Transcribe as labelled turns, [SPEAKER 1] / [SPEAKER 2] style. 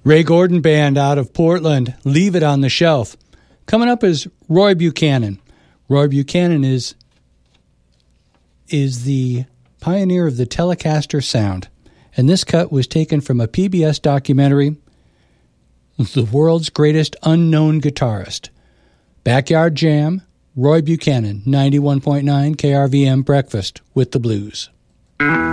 [SPEAKER 1] Ray Gordon Band out of Portland, Leave It on the Shelf. Coming up is Roy Buchanan. Roy Buchanan is the pioneer of the Telecaster sound. And this cut was taken from a PBS documentary, The World's Greatest Unknown Guitarist. Backyard Jam, Roy Buchanan, 91.9 KRVM Breakfast with the Blues.